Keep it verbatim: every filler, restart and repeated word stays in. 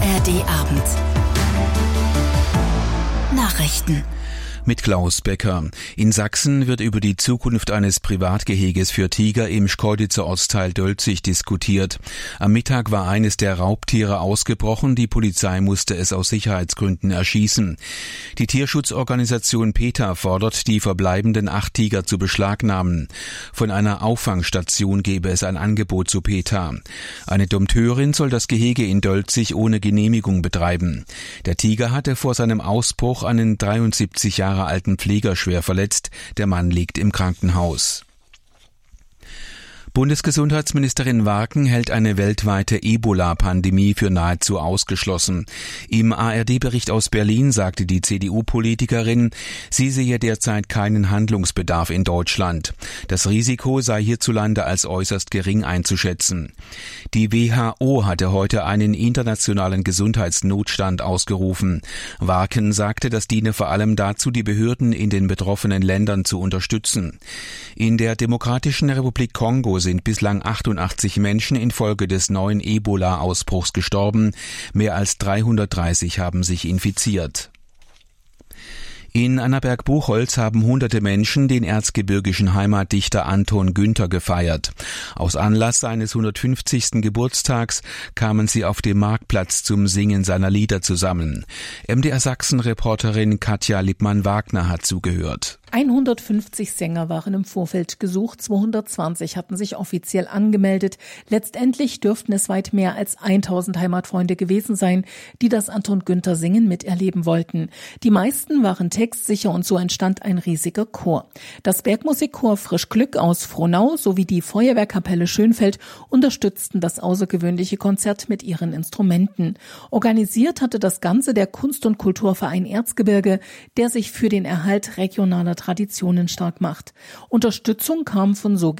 R D Abend. Nachrichten. Mit Klaus Becker. In Sachsen wird über die Zukunft eines Privatgeheges für Tiger im Schkeuditzer Ortsteil Dölzig diskutiert. Am Mittag war eines der Raubtiere ausgebrochen. Die Polizei musste es aus Sicherheitsgründen erschießen. Die Tierschutzorganisation PETA fordert, die verbleibenden acht Tiger zu beschlagnahmen. Von einer Auffangstation gebe es ein Angebot zu PETA. Eine Dompteurin soll das Gehege in Dölzig ohne Genehmigung betreiben. Der Tiger hatte vor seinem Ausbruch einen dreiundsiebzig Jahre alten Pfleger schwer verletzt. Der Mann liegt im Krankenhaus. Bundesgesundheitsministerin Warken hält eine weltweite Ebola-Pandemie für nahezu ausgeschlossen. Im A R D-Bericht aus Berlin sagte die C D U-Politikerin, sie sehe derzeit keinen Handlungsbedarf in Deutschland. Das Risiko sei hierzulande als äußerst gering einzuschätzen. Die W H O hatte heute einen internationalen Gesundheitsnotstand ausgerufen. Warken sagte, das diene vor allem dazu, die Behörden in den betroffenen Ländern zu unterstützen. In der Demokratischen Republik Kongo sind bislang achtundachtzig Menschen infolge des neuen Ebola-Ausbruchs gestorben. Mehr als dreihundertdreißig haben sich infiziert. In Annaberg-Buchholz haben hunderte Menschen den erzgebirgischen Heimatdichter Anton Günther gefeiert. Aus Anlass seines hundertfünfzigsten Geburtstags kamen sie auf dem Marktplatz zum Singen seiner Lieder zusammen. M D R Sachsen-Reporterin Katja Lippmann-Wagner hat zugehört. hundertfünfzig Sänger waren im Vorfeld gesucht, zweihundertzwanzig hatten sich offiziell angemeldet. Letztendlich dürften es weit mehr als tausend Heimatfreunde gewesen sein, die das Anton Günther Singen miterleben wollten. Die meisten waren textsicher und so entstand ein riesiger Chor. Das Bergmusikchor Frisch Glück aus Frohnau sowie die Feuerwehrkapelle Schönfeld unterstützten das außergewöhnliche Konzert mit ihren Instrumenten. Organisiert hatte das Ganze der Kunst- und Kulturverein Erzgebirge, der sich für den Erhalt regionaler Traditionen stark macht. Unterstützung kam von so